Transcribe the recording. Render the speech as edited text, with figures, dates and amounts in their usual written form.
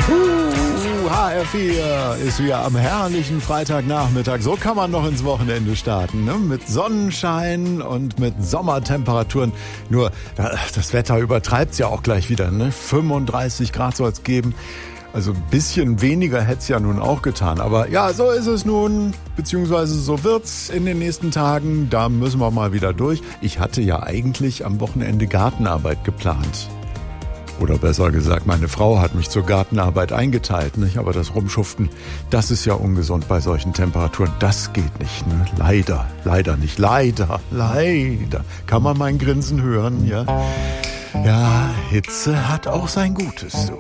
HR4 ist wieder am herrlichen Freitagnachmittag. So kann man noch ins Wochenende starten, ne? Mit Sonnenschein und mit Sommertemperaturen. Nur das Wetter übertreibt's ja auch gleich wieder, ne? 35 Grad soll es geben. Also ein bisschen weniger hätte es ja nun auch getan. Aber ja, so ist es nun, beziehungsweise so wird's in den nächsten Tagen. Da müssen wir mal wieder durch. Ich hatte ja eigentlich am Wochenende Gartenarbeit geplant. Oder besser gesagt, meine Frau hat mich zur Gartenarbeit eingeteilt, nicht? Aber das Rumschuften, das ist ja ungesund bei solchen Temperaturen. Das geht nicht, ne? Leider nicht. Leider. Kann man mein Grinsen hören, ja? Ja, Hitze hat auch sein Gutes, so.